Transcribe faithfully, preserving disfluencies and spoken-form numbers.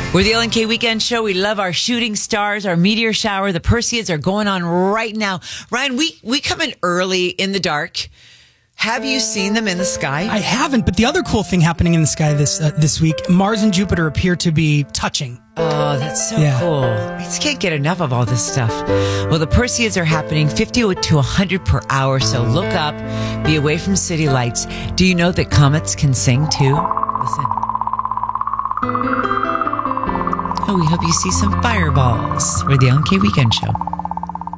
We're the L N K Weekend Show. We love our shooting stars, our meteor shower. The Perseids are going on right now. Ryan, we, we come in early in the dark. Have you seen them in the sky? I haven't, but the other cool thing happening in the sky this uh, this week, Mars and Jupiter appear to be touching. Oh, that's so Yeah. cool. I just can't get enough of all this stuff. Well, the Perseids are happening fifty to one hundred per hour, so look up, be away from city lights. Do you know that comets can sing too? Listen. Oh, we hope you see some fireballs. We're the L N K Weekend Show.